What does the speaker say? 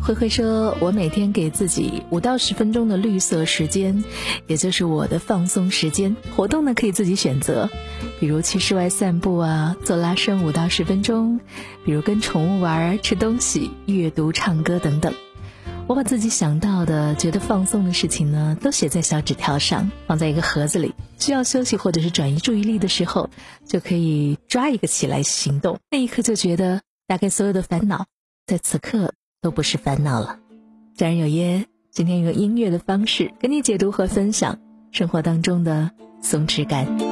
慧慧说，我每天给自己5到10分钟的绿色时间，也就是我的放松时间。活动呢可以自己选择，比如去室外散步啊，做拉伸5到10分钟，比如跟宠物玩、吃东西、阅读、唱歌等等。我把自己想到的觉得放松的事情呢，都写在小纸条上，放在一个盒子里，需要休息或者是转移注意力的时候，就可以抓一个起来行动。那一刻就觉得大概所有的烦恼在此刻都不是烦恼了。家人有约，今天用音乐的方式跟你解读和分享生活当中的松弛感。